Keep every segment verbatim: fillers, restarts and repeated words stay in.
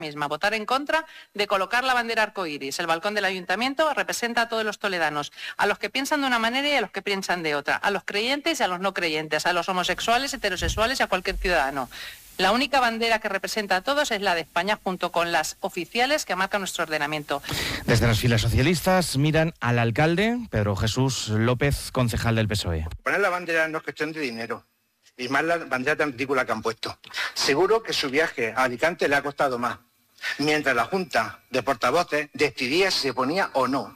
misma, votar en contra de colocar la bandera arcoíris. El balcón del ayuntamiento representa a todos los toledanos, a los que piensan de una manera y a los que piensan de otra, a los creyentes y a los no creyentes, a los homosexuales, heterosexuales y a cualquier ciudadano. La única bandera que representa a todos es la de España, junto con las oficiales que marcan nuestro ordenamiento. Desde las filas socialistas miran al alcalde, Pedro Jesús López, concejal del P S O E. Poner la bandera no es cuestión de dinero, y más la bandera tan ridícula que han puesto. Seguro que su viaje a Alicante le ha costado más, mientras la Junta de Portavoces decidía si se ponía o no,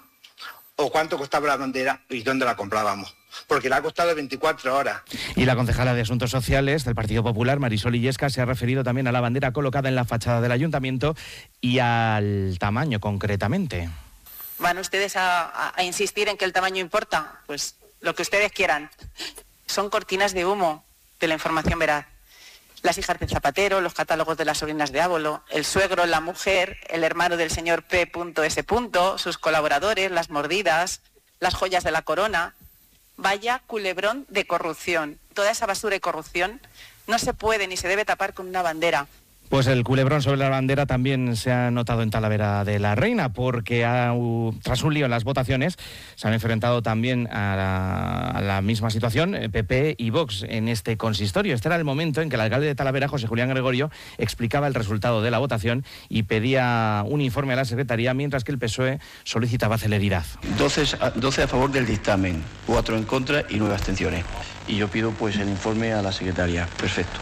o cuánto costaba la bandera y dónde la comprábamos, porque le ha costado veinticuatro horas. Y la concejala de Asuntos Sociales del Partido Popular, Marisol Illescas, se ha referido también a la bandera colocada en la fachada del ayuntamiento y al tamaño concretamente. ¿Van ustedes a, a, a insistir en que el tamaño importa? Pues lo que ustedes quieran. Son cortinas de humo de la información veraz. Las hijas del Zapatero, los catálogos de las sobrinas de Ávolo, el suegro, la mujer, el hermano del señor P S, sus colaboradores, las mordidas, las joyas de la corona. Vaya culebrón de corrupción. Toda esa basura y corrupción no se puede ni se debe tapar con una bandera. Pues el culebrón sobre la bandera también se ha notado en Talavera de la Reina, porque ha, tras un lío en las votaciones se han enfrentado también a la, a la misma situación P P y Vox en este consistorio. Este era el momento en que el alcalde de Talavera, José Julián Gregorio, explicaba el resultado de la votación y pedía un informe a la Secretaría, mientras que el P S O E solicitaba celeridad. doce, doce a favor del dictamen, cuatro en contra y nueve abstenciones. Y yo pido pues el informe a la Secretaría. Perfecto.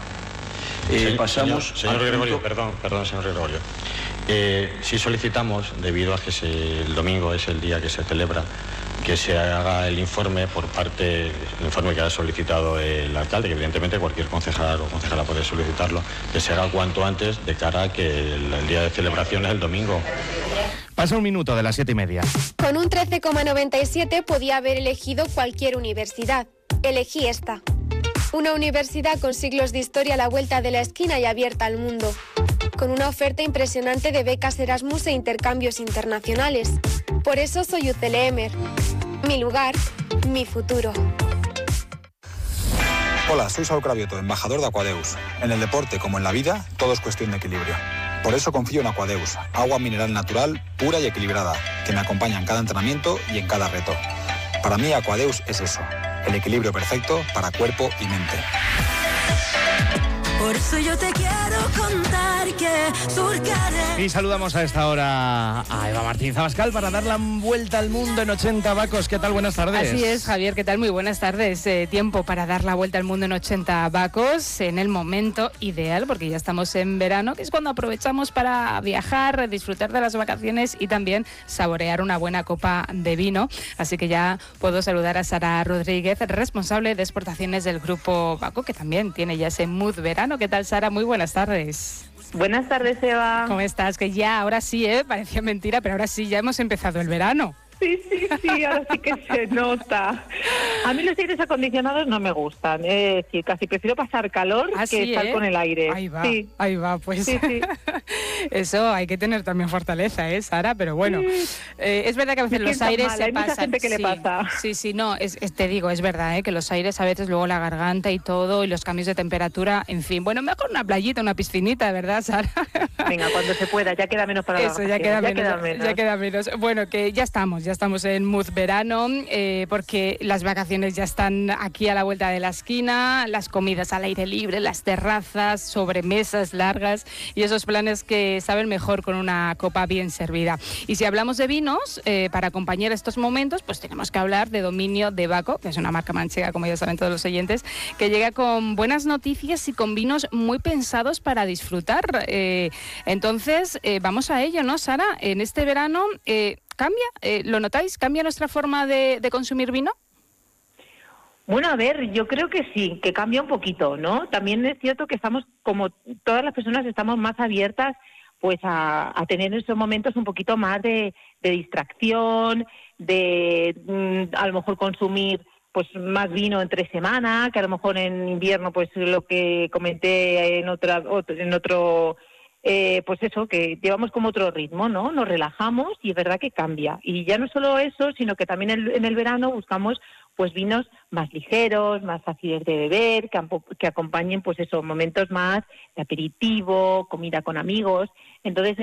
Eh, sí, pasamos señor, señor Gregorio, punto... perdón, perdón, señor Gregorio. Eh, sí solicitamos, debido a que se, el domingo es el día que se celebra, que se haga el informe por parte, el informe que ha solicitado el alcalde, que evidentemente cualquier concejal o concejala puede solicitarlo, que se haga cuanto antes de cara a que el, el día de celebración es el domingo. Pasa un minuto de las siete y media. Con un trece coma noventa y siete podía haber elegido cualquier universidad. Elegí esta. Una universidad con siglos de historia a la vuelta de la esquina y abierta al mundo. Con una oferta impresionante de becas Erasmus e intercambios internacionales. Por eso soy U C L Emer. Mi lugar, mi futuro. Hola, soy Saúl Cravioto, embajador de Aquadeus. En el deporte, como en la vida, todo es cuestión de equilibrio. Por eso confío en Aquadeus, agua mineral natural, pura y equilibrada, que me acompaña en cada entrenamiento y en cada reto. Para mí, Aquadeus es eso. El equilibrio perfecto para cuerpo y mente. Por eso yo te quiero contar que surcaré. Y saludamos a esta hora a Eva Martínez Abascal para dar la vuelta al mundo en ochenta vacos. ¿Qué tal? Buenas tardes. Así es, Javier, ¿qué tal? Muy buenas tardes. Eh, tiempo para dar la vuelta al mundo en ochenta vacos, en el momento ideal, porque ya estamos en verano, que es cuando aprovechamos para viajar, disfrutar de las vacaciones y también saborear una buena copa de vino. Así que ya puedo saludar a Sara Rodríguez, responsable de exportaciones del Grupo Vaco, que también tiene ya ese mood verano. ¿Qué tal, Sara? Muy buenas tardes. Buenas tardes, Eva. ¿Cómo estás? Que ya, ahora sí, ¿eh? Parecía mentira, pero ahora sí, ya hemos empezado el verano. Sí, sí, sí, ahora sí que se nota. A mí los aires acondicionados no me gustan, es decir, casi prefiero pasar calor ¿Ah, que sí, estar eh? con el aire. Ahí va, sí. ahí va, pues sí, sí. Eso hay que tener también fortaleza, ¿eh, Sara? Pero bueno, eh, es verdad que a veces los aires mal. se hay pasan. Mucha gente que sí, le pasa. Sí, sí, no, es, es, te digo, es verdad, ¿eh? Que los aires a veces luego la garganta y todo, y los cambios de temperatura, en fin. Bueno, mejor una playita, una piscinita, ¿verdad, Sara? Venga, cuando se pueda, ya queda menos para Eso, la ya queda, ya menos, queda menos. Ya queda menos. Bueno, que ya estamos, ya estamos en mood verano, eh, porque las vacaciones ya están aquí a la vuelta de la esquina, las comidas al aire libre, las terrazas, sobremesas largas y esos planes que saben mejor con una copa bien servida. Y si hablamos de vinos, eh, para acompañar estos momentos, pues tenemos que hablar de Dominio de Baco, que es una marca manchega, como ya saben todos los oyentes, que llega con buenas noticias y con vinos muy pensados para disfrutar. Eh, entonces, eh, vamos a ello, ¿no, Sara? En este verano, eh, ¿cambia? Eh, ¿Lo notáis? ¿Cambia nuestra forma de, de consumir vino? Bueno, a ver, yo creo que sí, que cambia un poquito, ¿no? También es cierto que estamos, como todas las personas, estamos más abiertas pues a, a tener en estos momentos un poquito más de, de distracción, de mm, a lo mejor consumir pues más vino entre semana, que a lo mejor en invierno, pues lo que comenté en otra en otro eh, pues eso, que llevamos como otro ritmo, ¿no? Nos relajamos y es verdad que cambia. Y ya no solo eso, sino que también en, en el verano buscamos pues vinos más ligeros, más fáciles de beber, que, que acompañen pues esos momentos más de aperitivo, comida con amigos. Entonces